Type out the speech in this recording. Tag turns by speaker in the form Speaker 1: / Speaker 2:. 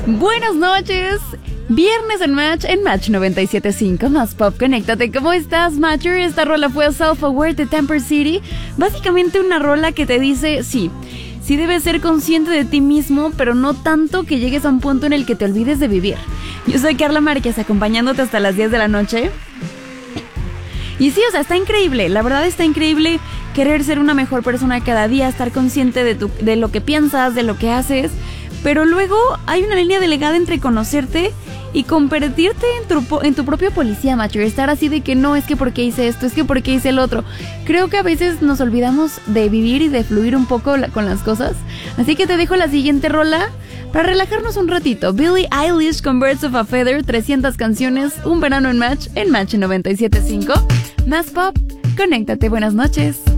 Speaker 1: Buenas noches. Viernes en Match 97.5, más pop, conéctate. ¿Cómo estás, Matcher? Esta rola fue Self-Aware de Temper City. Básicamente una rola que te dice, sí debes ser consciente de ti mismo, pero no tanto que llegues a un punto en el que te olvides de vivir. Yo soy Carla Márquez, acompañándote hasta las 10 de la noche. Y sí, está increíble, la verdad está increíble querer ser una mejor persona cada día, estar consciente de lo que piensas, de lo que haces. Pero luego hay una línea delgada entre conocerte y convertirte en tu propio policía, macho. Estar así de que no, es que porque hice esto, es que porque hice el otro. Creo que a veces nos olvidamos de vivir y de fluir un poco con las cosas. Así que te dejo la siguiente rola para relajarnos un ratito. Billie Eilish con Birds of a Feather, 300 canciones, un verano en Match 97.5. Más pop, conéctate, buenas noches.